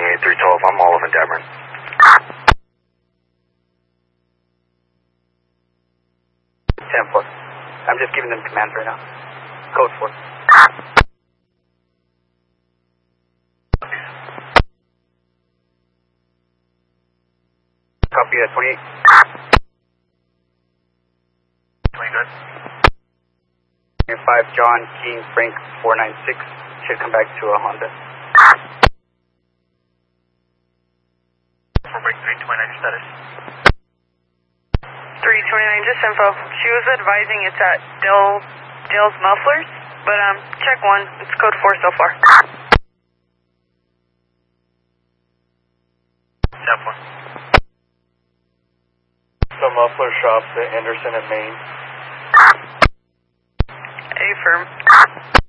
312. I'm all of Endeavoring. 10-4. I'm just giving them commands right now. Code 4. Copy that, 28. 20 good. 5 John King Frank 496. Should come back to a Honda. 4 break 329 status. 329, just info. She was advising it's at Dale's Mufflers, but check 1. It's code 4 so far. 10-4. The muffler shops at Anderson and Maine. A firm.